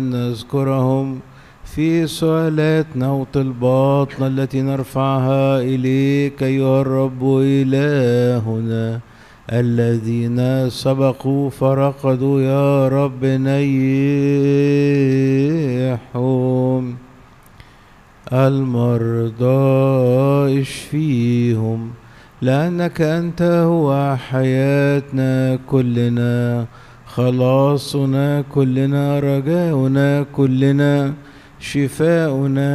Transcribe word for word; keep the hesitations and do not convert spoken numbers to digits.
نذكرهم في سؤالاتنا وطلباتنا التي نرفعها إليك أيها الرب إلهنا. الذين سبقوا فرقدوا يا رب نيحهم، المرضى اشفيهم، لأنك أنت هو حياتنا كلنا، خلاصنا كلنا، رجاؤنا كلنا، شفاؤنا